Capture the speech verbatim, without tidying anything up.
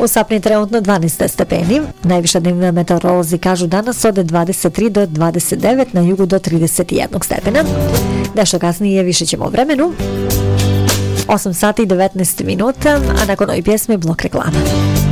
U Sapni trenutno dvanaest stepeni, najviša dnevna meteorolozi kažu danas od dvadeset tri do dvadeset devet, na jugu do trideset jedan stepena. Nešto kasnije više ćemo o vremenu. osam sati i devetnaest minuta, a nakon ove pjesme blok reklama.